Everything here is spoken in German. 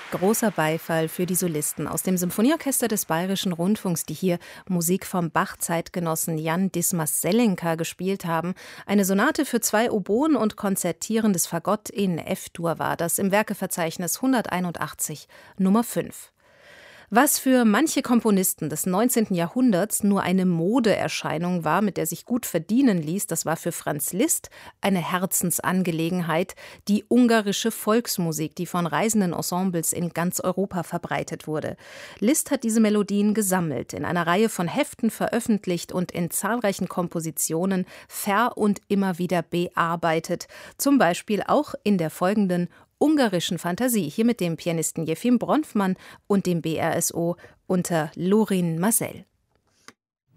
Großer Beifall für die Solisten aus dem Symphonieorchester des Bayerischen Rundfunks, die hier Musik vom Bach-Zeitgenossen Jan Dismas-Selenka gespielt haben. Eine Sonate für 2 Oboen und konzertierendes Fagott in F-Dur war das im Werkeverzeichnis 181 Nummer 5. Was für manche Komponisten des 19. Jahrhunderts nur eine Modeerscheinung war, mit der sich gut verdienen ließ, das war für Franz Liszt eine Herzensangelegenheit, die ungarische Volksmusik, die von reisenden Ensembles in ganz Europa verbreitet wurde. Liszt hat diese Melodien gesammelt, in einer Reihe von Heften veröffentlicht und in zahlreichen Kompositionen und immer wieder bearbeitet, zum Beispiel auch in der folgenden ungarischen Fantasie, hier mit dem Pianisten Jefim Bronfman und dem BRSO unter Lorin Maazel.